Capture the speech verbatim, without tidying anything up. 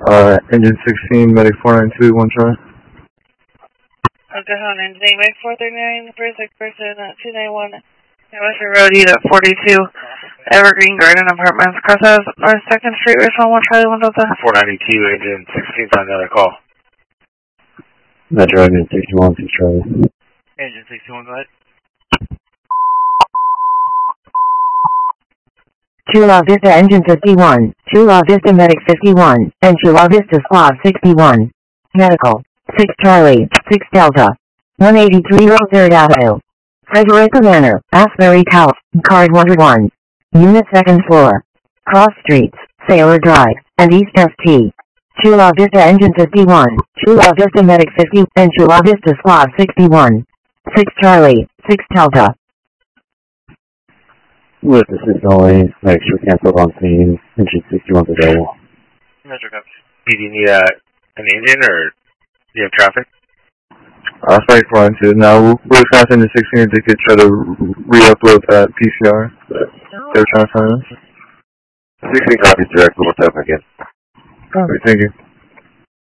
Uh, engine sixteen, medic four nine two, one try. Oklahoma, engine medic four thirty-nine, first person at two ninety-one, Western Road, unit forty-two, Evergreen Garden Apartments, Crosshouse, North second Street, Richmond, one Charlie, one Delta. four ninety-two, engine sixteen, on another call. Metro, engine sixty-one, six Charlie. Engine sixty-one, go ahead. Chula Vista Engine fifty-one, Chula Vista Medic fifty-one, and Chula Vista Squad sixty-one. Medical, six Charlie, six Delta. one eighty-three Road third Avenue. Frederica Manor, Asbury House, Card one oh one. Unit second floor. Cross Streets, Sailor Drive, and East S T. Chula Vista Engine fifty-one, Chula Vista Medic fifty, and Chula Vista Squad sixty-one. six Charlie, six Delta. With the six only, make sure canceled on scene, engine sixty-one is available. Metro copy. Do you need uh, an engine or do you have traffic? Uh, Spike four nine two. Now, we'll, we'll fast engine sixteen if they could try to re-upload that P C R. They were trying to find us. sixteen copies direct, we'll tap again. Copy, thank you.